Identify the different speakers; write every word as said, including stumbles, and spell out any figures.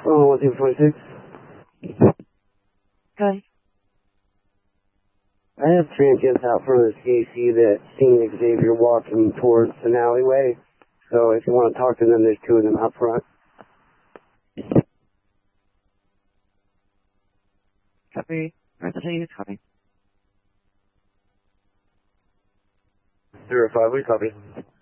Speaker 1: Oh, one two twenty-six.
Speaker 2: Okay.
Speaker 1: I have transients out front of the C A C that seen Xavier walking towards an alleyway. So if you want to talk to them, there's two of them out front.
Speaker 2: Copy. Where's the units? Copy.
Speaker 1: Zero five, we copy.